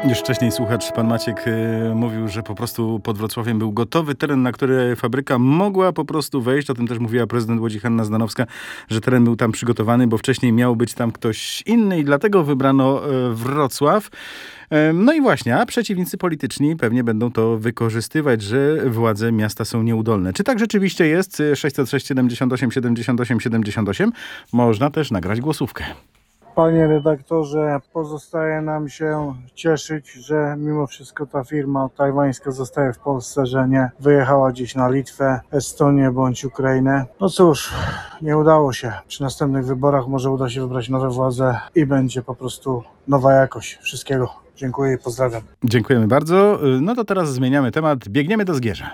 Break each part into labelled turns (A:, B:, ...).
A: Już wcześniej słuchacz, pan Maciek, mówił, że po prostu pod Wrocławiem był gotowy teren, na który fabryka mogła po prostu wejść. O tym też mówiła prezydent Łodzi Hanna Zdanowska, że teren był tam przygotowany, bo wcześniej miał być tam ktoś inny i dlatego wybrano Wrocław. No i właśnie, a przeciwnicy polityczni pewnie będą to wykorzystywać, że władze miasta są nieudolne. Czy tak rzeczywiście jest? 606 78 78 78. Można też nagrać głosówkę.
B: Panie redaktorze, pozostaje nam się cieszyć, że mimo wszystko ta firma tajwańska zostaje w Polsce, że nie wyjechała gdzieś na Litwę, Estonię bądź Ukrainę. No cóż, nie udało się. Przy następnych wyborach może uda się wybrać nowe władze i będzie po prostu nowa jakość wszystkiego. Dziękuję i pozdrawiam.
A: Dziękujemy bardzo. No to teraz zmieniamy temat. Biegniemy do Zgierza.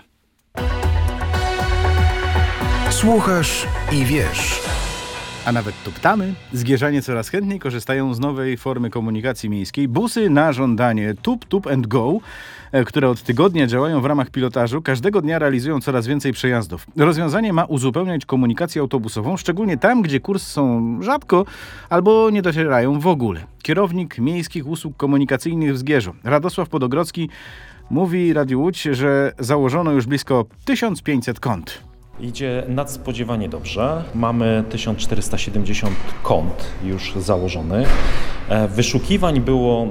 C: Słuchasz i wiesz.
A: A nawet tuptamy. Zgierzanie coraz chętniej korzystają z nowej formy komunikacji miejskiej. Busy na żądanie Tup and Go, które od tygodnia działają w ramach pilotażu, każdego dnia realizują coraz więcej przejazdów. Rozwiązanie ma uzupełniać komunikację autobusową, szczególnie tam, gdzie kursy są rzadko albo nie docierają w ogóle. Kierownik Miejskich Usług Komunikacyjnych w Zgierzu, Radosław Podogrodzki, mówi Radiu Łódź, że założono już blisko 1500 kont.
D: Idzie nadspodziewanie dobrze. Mamy 1470 kont już założonych. Wyszukiwań było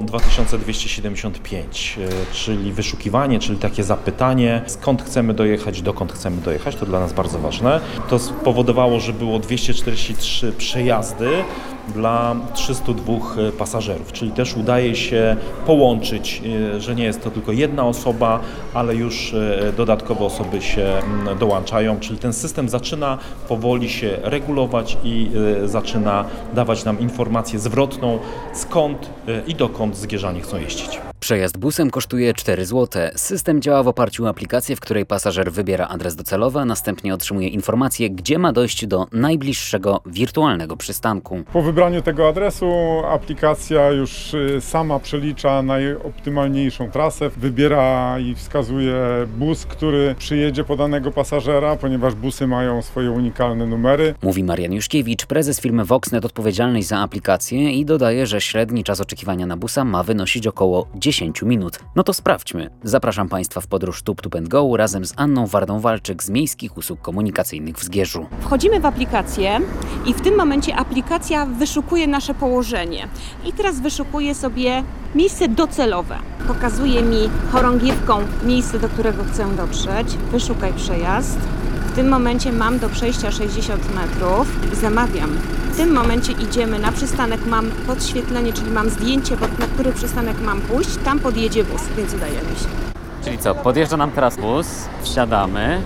D: 2275, czyli wyszukiwanie, czyli takie zapytanie, skąd chcemy dojechać, dokąd chcemy dojechać, to dla nas bardzo ważne. To spowodowało, że było 243 przejazdy dla 302 pasażerów, czyli też udaje się połączyć, że nie jest to tylko jedna osoba, ale już dodatkowe osoby się dołączają, czyli ten system zaczyna powoli się regulować i zaczyna dawać nam informację zwrotną, skąd i dokąd zgierzanie chcą jeździć.
E: Przejazd busem kosztuje 4 zł. System działa w oparciu o aplikację, w której pasażer wybiera adres docelowy, a następnie otrzymuje informację, gdzie ma dojść do najbliższego wirtualnego przystanku.
F: Po wybraniu tego adresu aplikacja już sama przelicza najoptymalniejszą trasę, wybiera i wskazuje bus, który przyjedzie po danego pasażera, ponieważ busy mają swoje unikalne numery.
E: Mówi Marian Juszkiewicz, prezes firmy Voxnet odpowiedzialnej za aplikację i dodaje, że średni czas oczekiwania na busa ma wynosić około 10 minut. No to sprawdźmy. Zapraszam Państwa w podróż Tup and Go razem z Anną Wardą-Walczyk z Miejskich Usług Komunikacyjnych w Zgierzu.
G: Wchodzimy w aplikację i w tym momencie aplikacja wyszukuje nasze położenie. I teraz wyszukuje sobie miejsce docelowe. Pokazuje mi chorągiewką miejsce, do którego chcę dotrzeć. Wyszukaj przejazd. W tym momencie mam do przejścia 60 metrów. Zamawiam. W tym momencie idziemy na przystanek, mam podświetlenie, czyli mam zdjęcie, na który przystanek mam pójść. Tam podjedzie bus, więc udajemy się.
E: Czyli co, podjeżdża nam teraz bus, wsiadamy.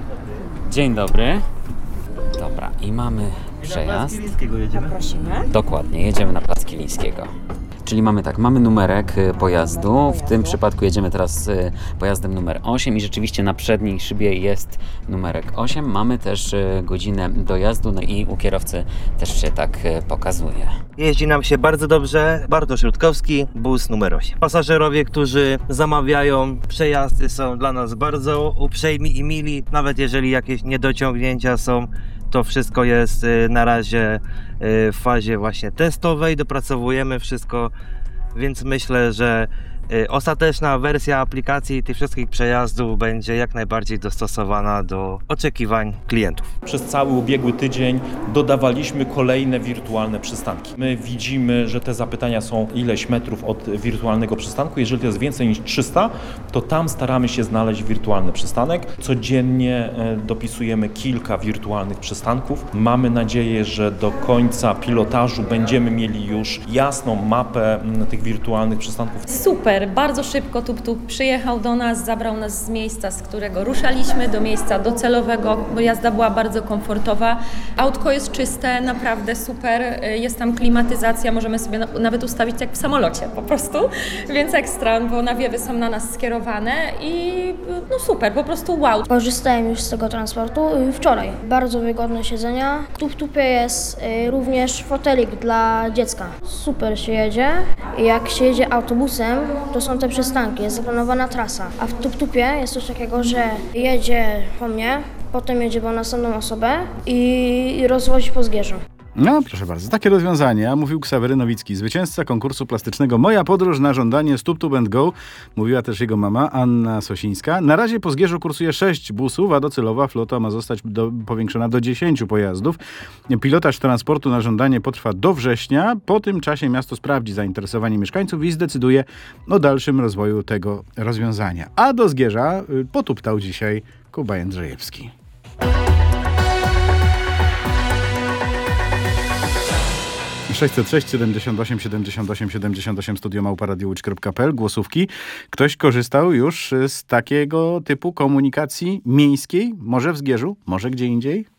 E: Dzień dobry. Dobra, i mamy przejazd.
H: Na Plac Kilińskiego jedziemy.
G: Prosimy.
E: Dokładnie, jedziemy na Plac Kilińskiego. Czyli mamy numerek pojazdu, w tym przypadku jedziemy teraz pojazdem numer 8 i rzeczywiście na przedniej szybie jest numerek 8. Mamy też godzinę dojazdu, no i u kierowcy też się tak pokazuje.
H: Jeździ nam się bardzo dobrze. Bartosz Rutkowski, bus numer 8. Pasażerowie, którzy zamawiają przejazdy, są dla nas bardzo uprzejmi i mili. Nawet jeżeli jakieś niedociągnięcia są, to wszystko jest na razie w fazie właśnie testowej, dopracowujemy wszystko, więc myślę, że ostateczna wersja aplikacji tych wszystkich przejazdów będzie jak najbardziej dostosowana do oczekiwań klientów.
D: Przez cały ubiegły tydzień dodawaliśmy kolejne wirtualne przystanki. My widzimy, że te zapytania są ileś metrów od wirtualnego przystanku. Jeżeli to jest więcej niż 300, to tam staramy się znaleźć wirtualny przystanek. Codziennie dopisujemy kilka wirtualnych przystanków. Mamy nadzieję, że do końca pilotażu będziemy mieli już jasną mapę tych wirtualnych przystanków.
I: Super! Bardzo szybko Tup przyjechał do nas, zabrał nas z miejsca, z którego ruszaliśmy, do miejsca docelowego, bo jazda była bardzo komfortowa. Autko jest czyste, naprawdę super, jest tam klimatyzacja, możemy sobie nawet ustawić jak w samolocie po prostu, więc ekstra, bo nawiewy są na nas skierowane i no super, po prostu wow.
J: Korzystałem już z tego transportu wczoraj. Bardzo wygodne siedzenia. Tu w Tupie jest również fotelik dla dziecka. Super się jedzie. Jak się jedzie autobusem, to są te przystanki, jest zaplanowana trasa. A w Tupie jest coś takiego, że jedzie po mnie, potem jedzie po następną osobę i rozwozi po Zgierzu.
A: No, proszę bardzo, takie rozwiązania mówił Ksawery Nowicki, zwycięzca konkursu plastycznego Moja podróż na żądanie Tup Tup & Go. Mówiła też jego mama, Anna Sosińska. Na razie po Zgierzu kursuje 6 busów, a docelowa flota ma zostać powiększona do 10 pojazdów. Pilotaż transportu na żądanie potrwa do września. Po tym czasie miasto sprawdzi zainteresowanie mieszkańców i zdecyduje o dalszym rozwoju tego rozwiązania. A do Zgierza potuptał dzisiaj Kuba Jędrzejewski. 606 78 78 78 studio@radiołódź.pl. Głosówki. Ktoś korzystał już z takiego typu komunikacji miejskiej? Może w Zgierzu? Może gdzie indziej?